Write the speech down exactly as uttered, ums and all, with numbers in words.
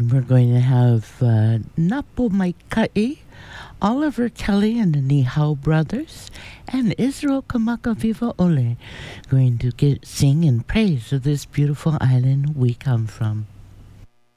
we're going to have uh, Napo Maikai, Oliver Kelly and the Nihau Brothers, and Israel Kamaka Viva Ole going to get, sing in praise of this beautiful island we come from.